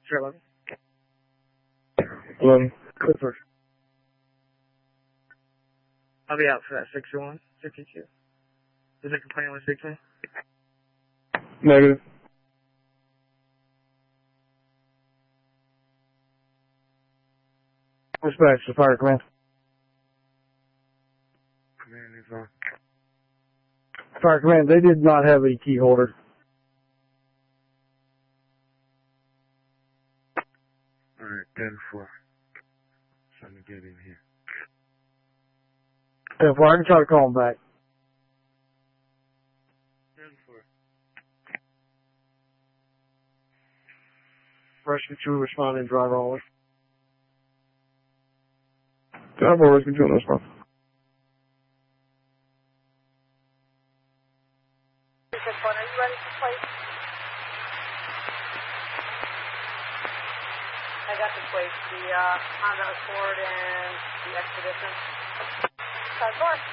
Sure, 11. 11. Clifford. I'll be out for that 61, 52. Is it complaining with 16? Negative. Dispatch to fire command. Command is on. Fire command, they did not have a key holder. Alright, 10-4. Trying to get in here. 10-4, I can try to call him back. 10-4. Rescue 2 responding, driver only. 10-4, rescue 2 on this one. Are you ready for place? I got the place, the Honda Accord and the Expedition. 10-4.